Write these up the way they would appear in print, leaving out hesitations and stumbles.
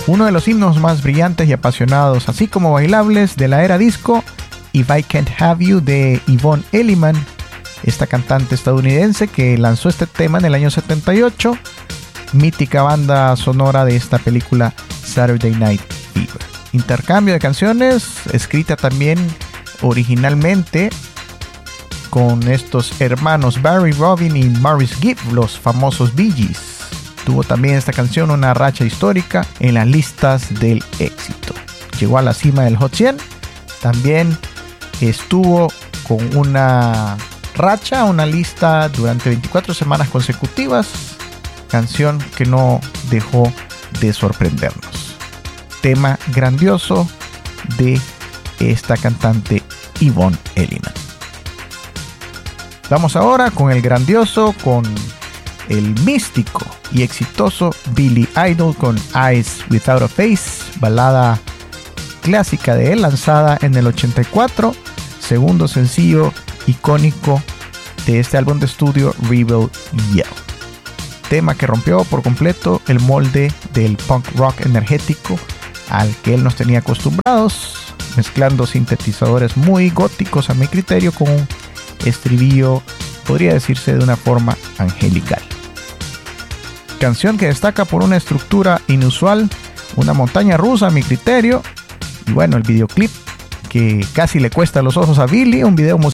uno de los himnos más brillantes y apasionados, así como bailables, de la era disco, If I Can't Have You de Yvonne Elliman, esta cantante estadounidense que lanzó este tema en el año 78, mítica banda sonora de esta película Saturday Night Fever. Intercambio de canciones, escrita también originalmente con estos hermanos Barry Robin y Maurice Gibb, los famosos Bee Gees. Tuvo también esta canción una racha histórica en las listas del éxito. Llegó a la cima del Hot 100. También estuvo con una racha, una lista durante 24 semanas consecutivas. Canción que no dejó de sorprendernos. Tema grandioso de esta cantante Yvonne Elliman. Vamos ahora con el grandioso, con el místico y exitoso Billy Idol con Eyes Without a Face, balada clásica de él, lanzada en el 84, segundo sencillo icónico de este álbum de estudio Rebel Yell. Tema que rompió por completo el molde del punk rock energético al que él nos tenía acostumbrados, mezclando sintetizadores muy góticos a mi criterio con un estribillo, podría decirse de una forma angelical. Canción que destaca por una estructura inusual, una montaña rusa a mi criterio, y bueno, el videoclip que casi le cuesta los ojos a Billy, un video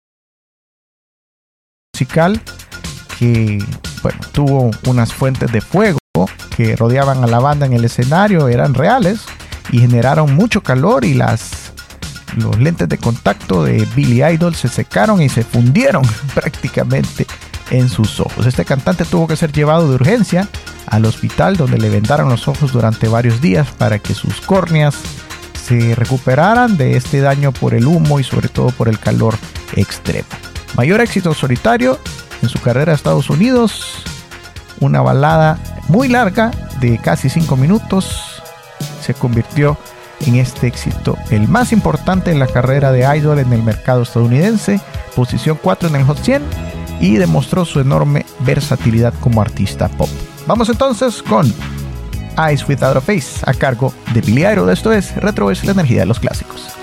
musical que bueno, tuvo unas fuentes de fuego que rodeaban a la banda en el escenario, eran reales y generaron mucho calor, y los lentes de contacto de Billy Idol se secaron y se fundieron prácticamente en sus ojos. Este cantante tuvo que ser llevado de urgencia al hospital, donde le vendaron los ojos durante varios días para que sus córneas se recuperaran de este daño por el humo y sobre todo por el calor extremo. Mayor éxito solitario en su carrera a Estados Unidos, una balada muy larga de casi 5 minutos, se convirtió en este éxito, el más importante en la carrera de Idol en el mercado estadounidense, posición 4 en el Hot 100, y demostró su enorme versatilidad como artista pop. Vamos entonces con Eyes Without a Face, a cargo de Billy Idol. Esto es Retro, es la energía de los clásicos.